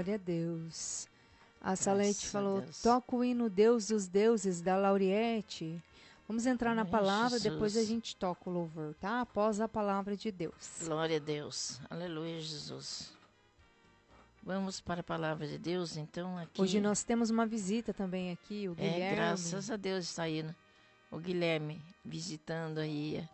Glória a Deus. A Salete Graças a falou, Deus. toca o hino Deus dos Deuses, da Lauriette. Vamos entrar na Ai, palavra, depois a Jesus. gente toca o louvor, tá? Após a palavra de Deus. Glória a Deus. Aleluia, Jesus. Vamos para a palavra de Deus, então, aqui. Hoje nós temos uma visita também aqui, o Guilherme. Graças a Deus está aí, né? O Guilherme visitando aí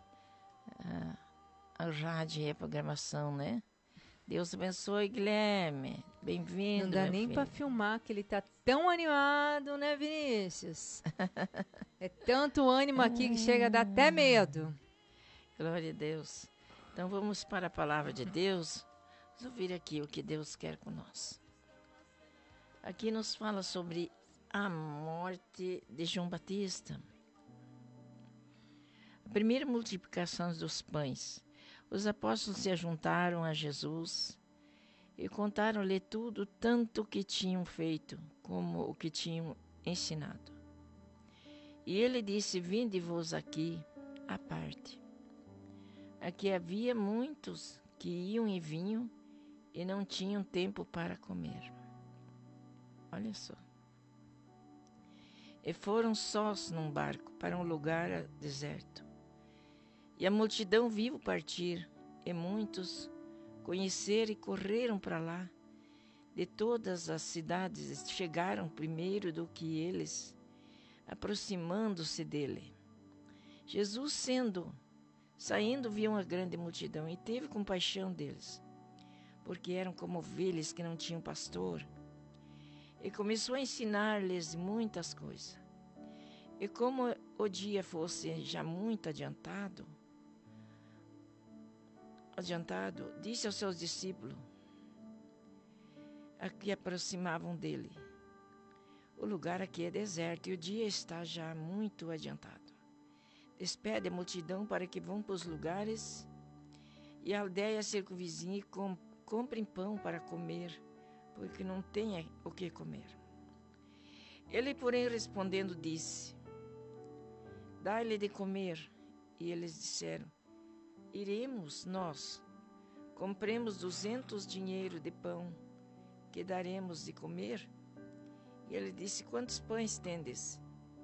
a rádio e a programação, né? Deus abençoe, Guilherme. Bem-vindo, Não dá meu nem filho. para filmar, que ele tá tão animado, né, Vinícius? É tanto ânimo aqui que chega a dar até medo. Glória a Deus. Então vamos para a palavra de Deus. Vamos ouvir aqui o que Deus quer com nós. Aqui nos fala sobre a morte de João Batista. A primeira multiplicação dos pães. Os apóstolos se ajuntaram a Jesus e contaram-lhe tudo, tanto o que tinham feito como o que tinham ensinado. E ele disse, vinde-vos aqui à parte. Aqui havia muitos que iam e vinham e não tinham tempo para comer. Olha só. E foram sós num barco para um lugar deserto. E a multidão viu partir, e muitos conheceram e correram para lá. De todas as cidades chegaram primeiro do que eles, aproximando-se dele. Jesus, saindo, viu uma grande multidão e teve compaixão deles, porque eram como ovelhas que não tinham pastor. E começou a ensinar-lhes muitas coisas. E como o dia fosse já muito adiantado, disse aos seus discípulos, a que aproximavam dele, o lugar aqui é deserto e o dia está já muito adiantado. Despede a multidão para que vão para os lugares e a aldeia circunvizinha e comprem pão para comer, porque não tem o que comer. Ele, porém, respondendo, disse, dai-lhe de comer. E eles disseram, iremos nós, compremos 200 dinheiro de pão, que daremos de comer? E ele disse, quantos pães tendes?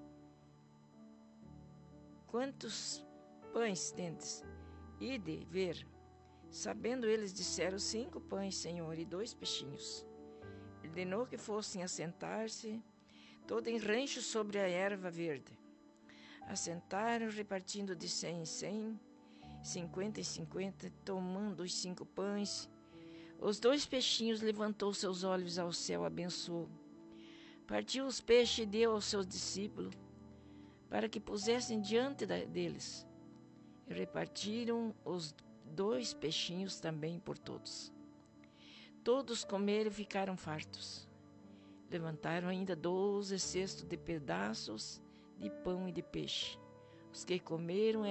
Quantos pães tendes? Ide ver. Sabendo eles, disseram, 5 pães, Senhor, e 2 peixinhos. Ordenou que fossem assentar-se, todo em rancho sobre a erva verde. Assentaram, repartindo de 100 em 100, 50 em 50, tomando os 5 pães. Os 2 peixinhos, levantou seus olhos ao céu, abençoou. Partiu os peixes e deu aos seus discípulos, para que pusessem diante deles. E repartiram os 2 peixinhos também por todos. Todos comeram e ficaram fartos. Levantaram ainda 12 cestos de pedaços de pão e de peixe. Os que comeram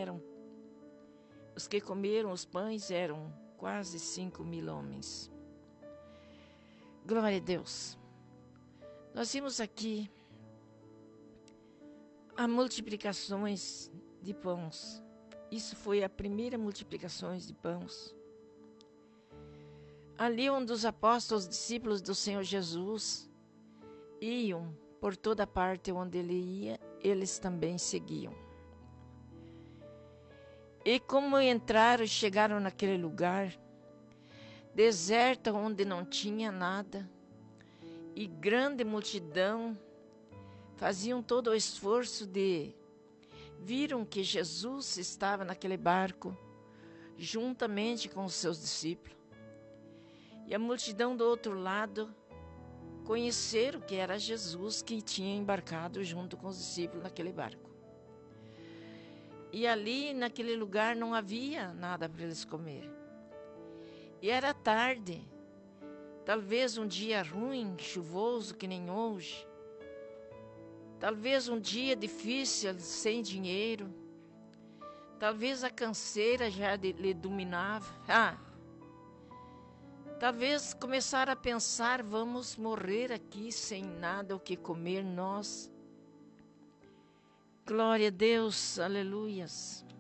os pães eram quase 5.000 homens. Glória a Deus. Nós vimos aqui as multiplicações de pães. Isso foi a primeira multiplicação de pães. Ali onde os apóstolos, discípulos do Senhor Jesus, iam por toda parte onde ele ia, eles também seguiam. E como entraram e chegaram naquele lugar, deserto onde não tinha nada, e grande multidão, faziam todo o esforço viram que Jesus estava naquele barco, juntamente com os seus discípulos. E a multidão do outro lado conheceram que era Jesus que tinha embarcado junto com os discípulos naquele barco. E ali, naquele lugar, não havia nada para eles comerem. E era tarde, talvez um dia ruim, chuvoso, que nem hoje. Talvez um dia difícil, sem dinheiro. Talvez a canseira já lhe dominava. Talvez começaram a pensar, vamos morrer aqui sem nada o que comer nós. Glória a Deus, aleluias.